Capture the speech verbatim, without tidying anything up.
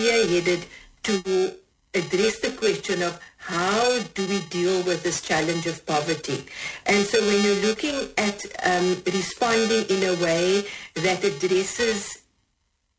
spearheaded to address the question of how do we deal with this challenge of poverty. And so when you're looking at um, responding in a way that addresses